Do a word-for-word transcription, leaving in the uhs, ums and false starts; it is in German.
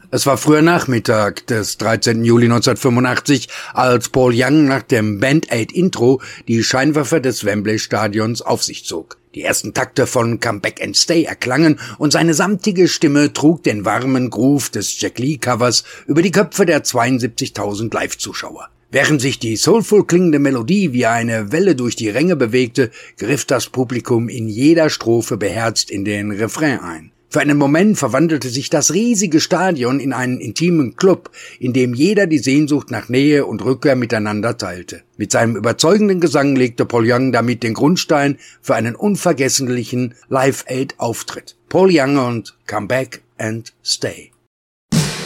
Es war früher Nachmittag des dreizehnten Juli neunzehnhundertfünfundachtzig, als Paul Young nach dem Band-Aid-Intro die Scheinwerfer des Wembley-Stadions auf sich zog. Die ersten Takte von Come Back and Stay erklangen und seine samtige Stimme trug den warmen Groove des Jack Lee-Covers über die Köpfe der zweiundsiebzigtausend Live-Zuschauer. Während sich die soulful klingende Melodie wie eine Welle durch die Ränge bewegte, griff das Publikum in jeder Strophe beherzt in den Refrain ein. Für einen Moment verwandelte sich das riesige Stadion in einen intimen Club, in dem jeder die Sehnsucht nach Nähe und Rückkehr miteinander teilte. Mit seinem überzeugenden Gesang legte Paul Young damit den Grundstein für einen unvergesslichen Live-Aid-Auftritt. Paul Young und Come Back and Stay.